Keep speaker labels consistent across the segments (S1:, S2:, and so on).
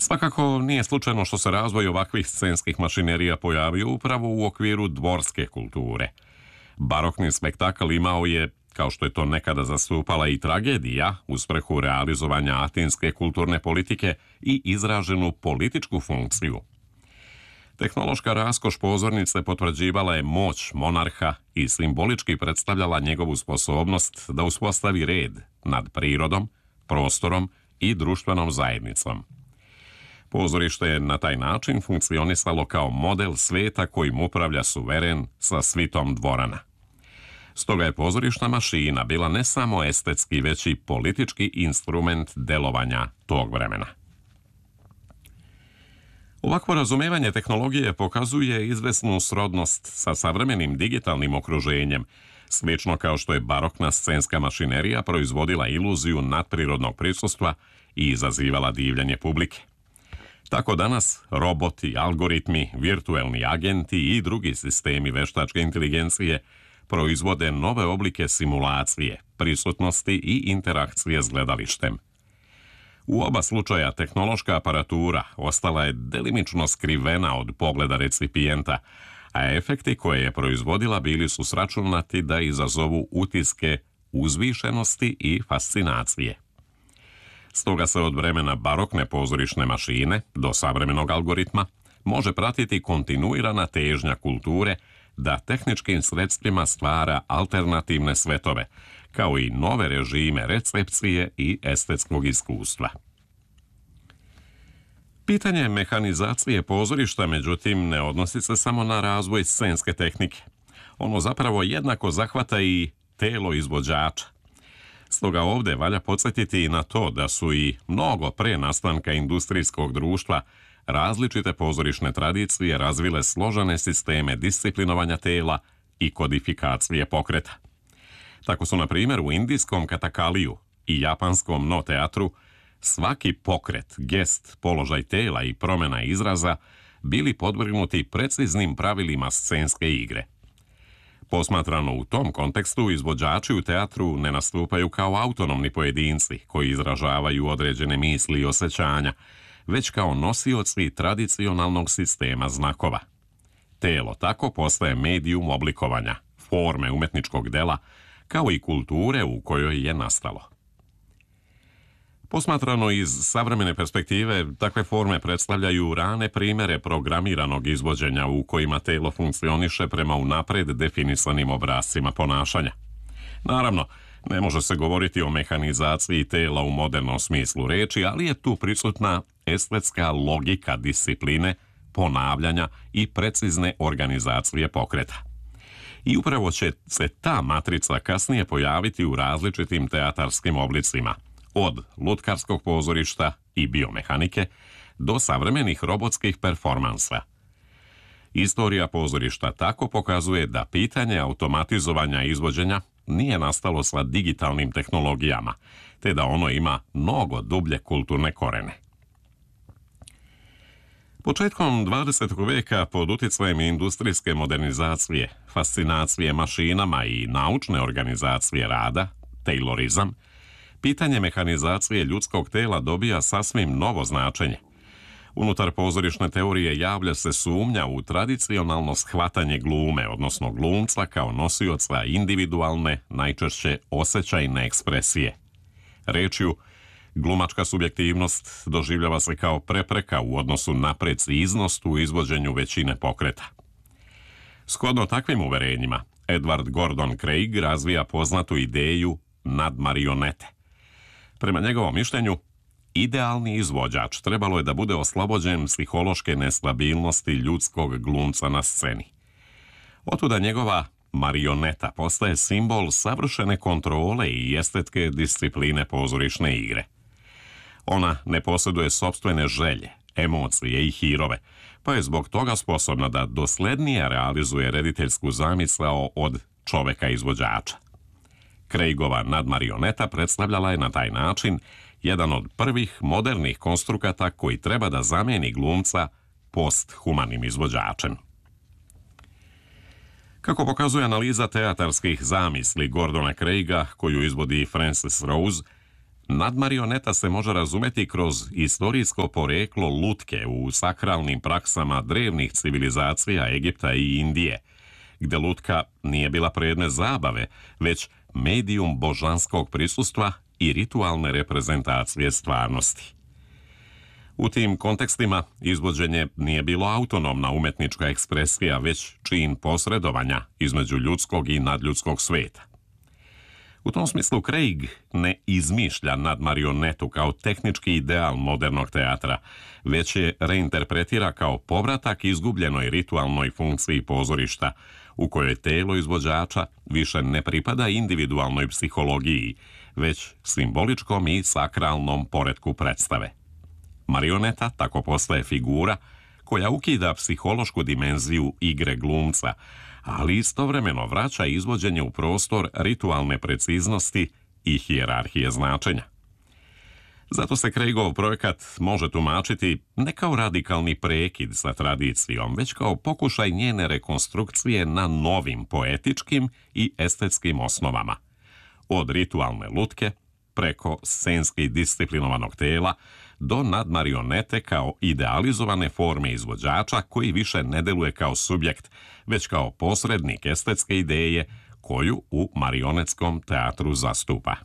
S1: Svakako nije slučajno što se razvoj ovakvih scenskih mašinerija pojavio upravo u okviru dvorske kulture. Barokni spektakl imao je, kao što je to nekada zastupala i tragedija, u svrhu realizovanja atinske kulturne politike i izraženu političku funkciju. Tehnološka raskoš pozornice potvrđivala je moć monarha i simbolički predstavljala njegovu sposobnost da uspostavi red nad prirodom, prostorom i društvenom zajednicom. Pozorište je na taj način funkcionisalo kao model sveta kojim upravlja suveren sa svitom dvorana. Stoga je pozorišna mašina bila ne samo estetski, već i politički instrument delovanja tog vremena. Ovakvo razumevanje tehnologije pokazuje izvesnu srodnost sa savremenim digitalnim okruženjem, slično kao što je barokna scenska mašinerija proizvodila iluziju nadprirodnog prisustva i izazivala divljenje publike. Tako danas roboti, algoritmi, virtuelni agenti i drugi sistemi veštačke inteligencije proizvode nove oblike simulacije, prisutnosti i interakcije s gledalištem. U oba slučaja tehnološka aparatura ostala je delimično skrivena od pogleda recipijenta, a efekti koje je proizvodila bili su sračunati da izazovu utiske uzvišenosti i fascinacije. Stoga se od vremena barokne pozorišne mašine do savremenog algoritma može pratiti kontinuirana težnja kulture da tehničkim sredstvima stvara alternativne svetove, kao i nove režime recepcije i estetskog iskustva. Pitanje mehanizacije pozorišta, međutim, ne odnosi se samo na razvoj scenske tehnike. Ono zapravo jednako zahvata i telo izvođača. Stoga ovdje valja podsjetiti i na to da su i mnogo pre nastanka industrijskog društva različite pozorišne tradicije razvile složene sisteme disciplinovanja tela i kodifikacije pokreta. Tako su, na primjer, u indijskom katakaliju i japanskom no teatru svaki pokret, gest, položaj tela i promjena izraza bili podvrgnuti preciznim pravilima scenske igre. Posmatrano u tom kontekstu, izvođači u teatru ne nastupaju kao autonomni pojedinci koji izražavaju određene misli i osjećanja, već kao nosioci tradicionalnog sistema znakova. Telo tako postaje medijum oblikovanja, forme umetničkog dela, kao i kulture u kojoj je nastalo. Posmatrano iz savremene perspektive, takve forme predstavljaju rane primere programiranog izvođenja u kojima telo funkcioniše prema unapred definisanim obrascima ponašanja. Naravno, ne može se govoriti o mehanizaciji tela u modernom smislu reči, ali je tu prisutna estetska logika discipline, ponavljanja i precizne organizacije pokreta. I upravo će se ta matrica kasnije pojaviti u različitim teatarskim oblicima, od lutkarskog pozorišta i biomehanike do savremenih robotskih performansa. Istorija pozorišta tako pokazuje da pitanje automatizovanja izvođenja nije nastalo sa digitalnim tehnologijama, te da ono ima mnogo dublje kulturne korene. Početkom 20. veka pod utjecajem industrijske modernizacije, fascinacije mašinama i naučne organizacije rada, taylorizam, pitanje mehanizacije ljudskog tela dobija sasvim novo značenje. Unutar pozorišne teorije javlja se sumnja u tradicionalno shvatanje glume, odnosno glumca kao nosioca individualne, najčešće osjećajne ekspresije. Rečju, glumačka subjektivnost doživljava se kao prepreka u odnosu na preciznost u izvođenju većine pokreta. Shodno takvim uverenjima, Edward Gordon Craig razvija poznatu ideju nadmarionete. Prema njegovom mišljenju, idealni izvođač trebalo je da bude oslobođen psihološke nestabilnosti ljudskog glumca na sceni. Otuda njegova marioneta postaje simbol savršene kontrole i estetske discipline pozorišne igre. Ona ne posjeduje sopstvene želje, emocije i hirove, pa je zbog toga sposobna da doslednije realizuje rediteljsku zamisao od čoveka izvođača. Craigova nadmarioneta predstavljala je na taj način jedan od prvih modernih konstrukata koji treba da zamijeni glumca posthumanim izvođačem. Kako pokazuje analiza teatarskih zamisli Gordona Craiga, koju izvodi Francis Rose, Nadmarioneta se može razumeti kroz istorijsko poreklo lutke u sakralnim praksama drevnih civilizacija Egipta i Indije, gdje lutka nije bila predmet zabave, već medijum božanskog prisustva i ritualne reprezentacije stvarnosti. U tim kontekstima izvođenje nije bilo autonomna umetnička ekspresija, već čin posredovanja između ljudskog i nadljudskog sveta. U tom smislu Craig ne izmišlja nadmarionetu kao tehnički ideal modernog teatra, već je reinterpretira kao povratak izgubljenoj ritualnoj funkciji pozorišta, u kojoj telo izvođača više ne pripada individualnoj psihologiji, već simboličkom i sakralnom poretku predstave. Marioneta tako postaje figura koja ukida psihološku dimenziju igre glumca, ali istovremeno vraća izvođenje u prostor ritualne preciznosti i hijerarhije značenja. Zato se Craigov projekat može tumačiti ne kao radikalni prekid sa tradicijom, već kao pokušaj njene rekonstrukcije na novim poetičkim i estetskim osnovama. Od ritualne lutke, preko scenski disciplinovanog tela, do nadmarionete kao idealizovane forme izvođača koji više ne deluje kao subjekt, već kao posrednik estetske ideje koju u marionetskom teatru zastupa.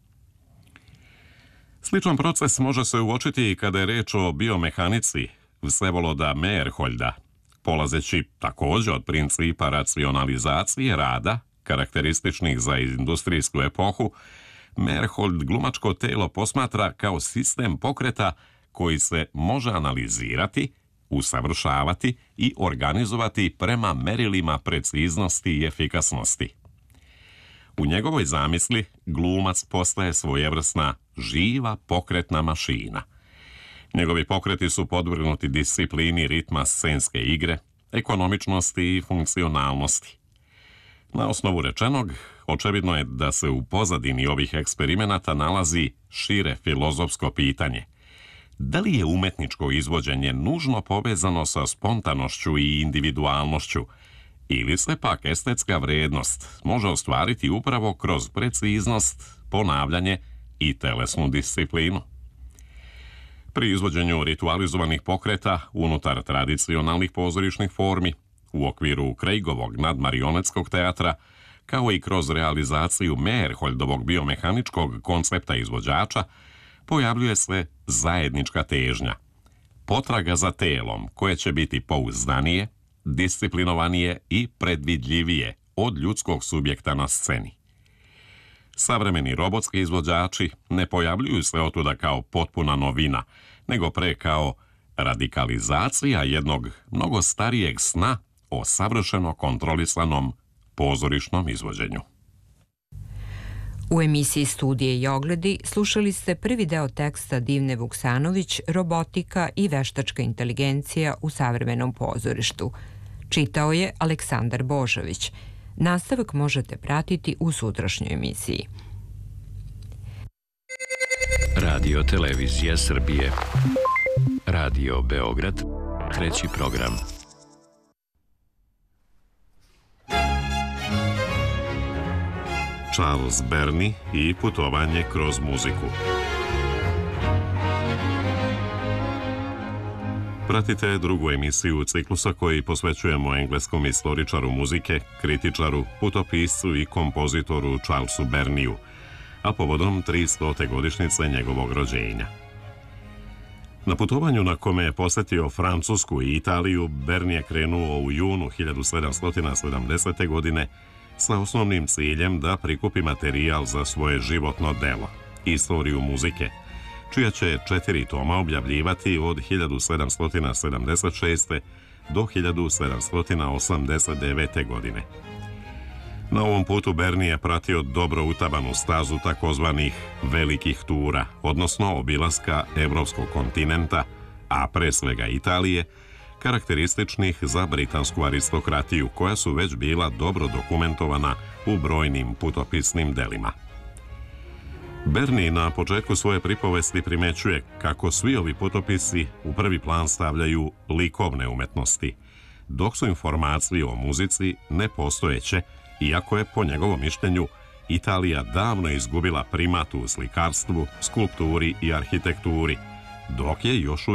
S1: Sličan proces može se uočiti i kada je reč o biomehanici Vsevoloda Meyerholda, polazeći također od principa racionalizacije rada, karakterističnih za industrijsku epohu. Meyerhold glumačko telo posmatra kao sistem pokreta koji se može analizirati, usavršavati i organizovati prema merilima preciznosti i efikasnosti. U njegovoj zamisli glumac postaje svojevrsna živa pokretna mašina. Njegovi pokreti su podvrgnuti disciplini ritma scenske igre, ekonomičnosti i funkcionalnosti. Na osnovu rečenog, očevidno je da se u pozadini ovih eksperimenata nalazi šire filozofsko pitanje. Da li je umetničko izvođenje nužno povezano sa spontanošću i individualnošću, ili se pak estetska vrednost može ostvariti upravo kroz preciznost, ponavljanje i telesnu disciplinu? Pri izvođenju ritualizovanih pokreta unutar tradicionalnih pozorišnih formi, u okviru Craigovog nadmarionetskog teatra, kao i kroz realizaciju Meyerholdovog biomehaničkog koncepta izvođača, pojavljuje se zajednička težnja. Potraga za telom koje će biti pouzdanije, disciplinovanije i predvidljivije od ljudskog subjekta na sceni. Savremeni robotski izvođači ne pojavljuju se otuda kao potpuna novina, nego pre kao radikalizacija jednog mnogo starijeg sna o savršeno kontrolisanom pozorišnom izvođenju.
S2: U emisiji Studije i ogledi slušali ste prvi deo teksta Divne Vuksanović Robotika i veštačka inteligencija u savremenom pozorištu. Čitao je Aleksandar Božović. Nastavak možete pratiti u sutrašnjoj emisiji.
S3: Radio Televizija Srbije. Radio Beograd. Treći program.
S1: Charles Berni i putovanje kroz muziku. Pratite drugu emisiju ciklusa koji posvećujemo engleskom istoričaru muzike, kritičaru, putopiscu i kompozitoru Charlesu Berniju, a povodom 300. godišnjice njegovog rođenja. Na putovanju na kome je posjetio Francusku i Italiju, Berni je krenuo u junu 1770. godine sa osnovnim ciljem da prikupi materijal za svoje životno delo, istoriju muzike, čija će 4 toma objavljivati od 1776. do 1789. godine. Na ovom putu Berni je pratio dobro utabanu stazu takozvanih velikih tura, odnosno obilaska evropskog kontinenta, a pre svega Italije, karakterističnih za britansku aristokratiju, koja su već bila dobro dokumentovana u brojnim putopisnim delima. Berni na početku svoje pripovesti primećuje kako svi ovi putopisi u prvi plan stavljaju likovne umetnosti, dok su informacije o muzici nepostojeće, iako je po njegovom mišljenju Italija davno izgubila primat u slikarstvu, skulpturi i arhitekturi, dok je još u